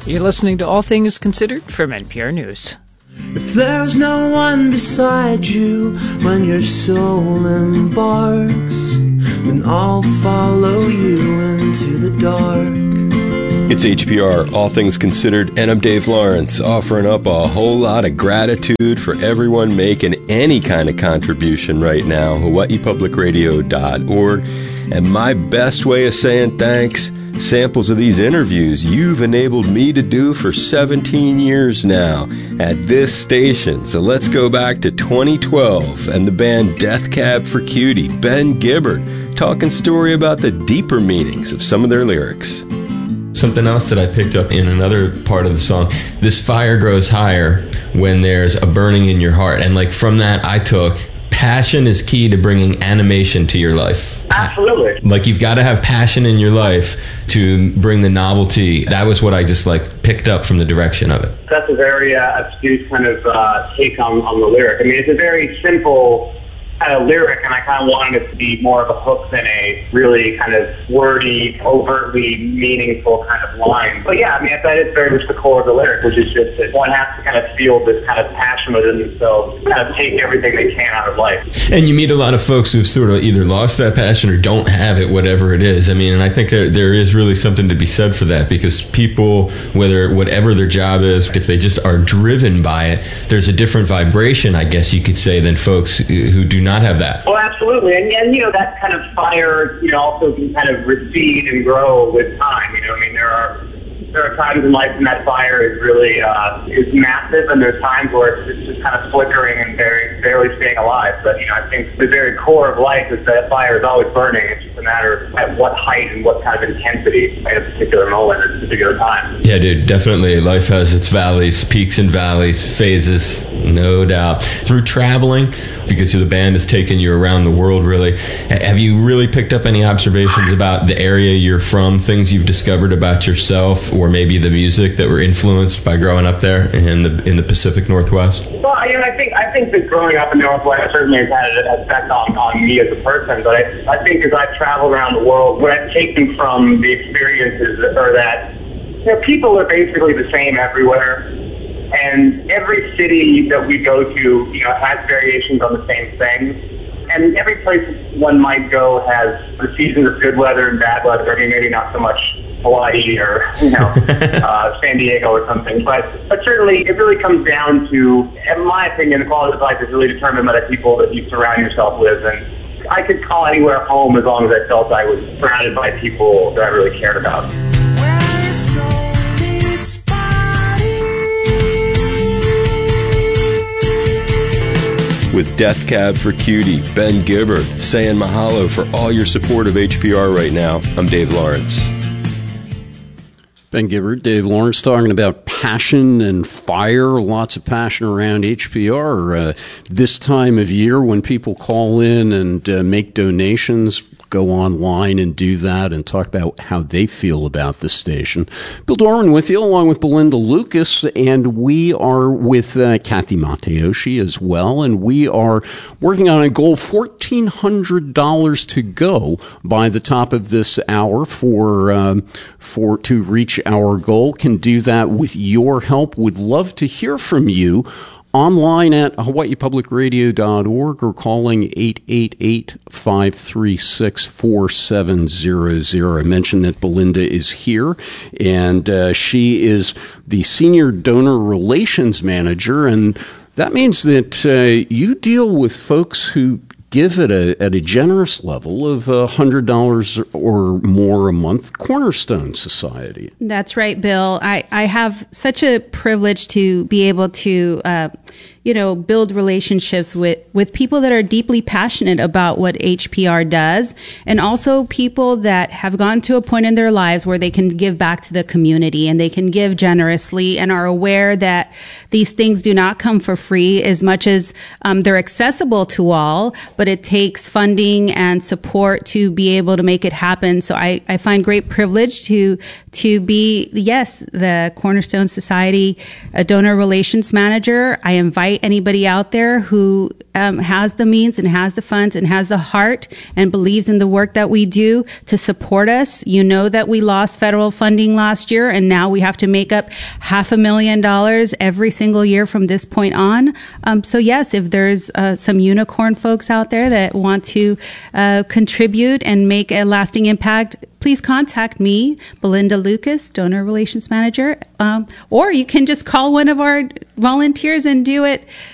You're listening to All Things Considered from NPR News. If there's no one beside you when your soul embarks, then I'll follow you into the dark. It's HPR, All Things Considered, and I'm Dave Lawrence, offering up a whole lot of gratitude for everyone making any kind of contribution right now, hawaiipublicradio.org. And my best way of saying thanks, samples of these interviews you've enabled me to do for 17 years now at this station. So let's go back to 2012 and the band Death Cab for Cutie, Ben Gibbard, talking story about the deeper meanings of some of their lyrics. Something else that I picked up in another part of the song, this fire grows higher when there's a burning in your heart. And like from that, I took passion is key to bringing animation to your life. Absolutely. Like you've got to have passion in your life to bring the novelty. That was what I just like picked up from the direction of it. That's a very astute kind of take on the lyric. I mean, it's a very simple kind of lyric, and I kind of wanted it to be more of a hook than a really kind of wordy, overtly meaningful kind of line. But yeah, I mean, that is very much the core of the lyric, which is just that one has to kind of feel this kind of passion within themselves, kind of take everything they can out of life. And you meet a lot of folks who've sort of either lost that passion or don't have it, whatever it is. I mean, and I think there is really something to be said for that, because people, whatever their job is, if they just are driven by it, there's a different vibration, I guess you could say, than folks who do not have that. Well, absolutely. And you know, that kind of fire, you know, also can kind of recede and grow with time. You know, I mean, there are times in life when that fire is really is massive, and there's times where it's just kind of flickering and barely staying alive. But, you know, I think the very core of life is that fire is always burning. It's just a matter of at what height and what kind of intensity at a particular moment at a particular time. Yeah, dude, definitely. Life has its valleys, peaks and valleys, phases, no doubt. Through traveling, because the band has taken you around the world, really, have you really picked up any observations about the area you're from, things you've discovered about yourself, or maybe the music that were influenced by growing up there in the Pacific Northwest? Well, you know, I think that growing up in the Northwest certainly has had an effect on me as a person. But I think as I've traveled around the world, what I've taken from the experiences are that, you know, people are basically the same everywhere. And every city that we go to, you know, has variations on the same thing. And every place one might go has the seasons of good weather and bad weather. I mean, maybe not so much Hawaii or, you know, San Diego or something. But certainly it really comes down to, in my opinion, the quality of life is really determined by the people that you surround yourself with. And I could call anywhere home as long as I felt I was surrounded by people that I really cared about. With Death Cab for Cutie, Ben Gibbard, saying mahalo for all your support of HPR right now. I'm Dave Lawrence. Ben Gibbard, Dave Lawrence, talking about passion and fire. Lots of passion around HPR. This time of year when people call in and make donations, go online and do that and talk about how they feel about the station. Bill Dorman with you, along with Belinda Lucas, and we are with Kathy Mateoshi as well, and we are working on a goal, $1,400 to go by the top of this hour for to reach our goal. Can do that with your help. Would love to hear from you. Online at hawaiipublicradio.org or calling 888-536-4700. I mentioned that Belinda is here, and she is the Senior Donor Relations Manager, and that means that you deal with folks who give at a generous level of $100 or more a month, Cornerstone Society. That's right, Bill. I have such a privilege to be able to build relationships with people that are deeply passionate about what HPR does, and also people that have gone to a point in their lives where they can give back to the community and they can give generously and are aware that these things do not come for free as much as they're accessible to all, but it takes funding and support to be able to make it happen. So I find great privilege to be, the Cornerstone Society Donor Relations Manager. I invite invite anybody out there who has the means and has the funds and has the heart and believes in the work that we do to support us. You know that we lost federal funding last year, and now we have to make up $500,000 every single year from this point on. So yes, if there's some unicorn folks out there that want to contribute and make a lasting impact, please contact me, Belinda Lucas, Donor Relations Manager, or you can just call one of our volunteers and do it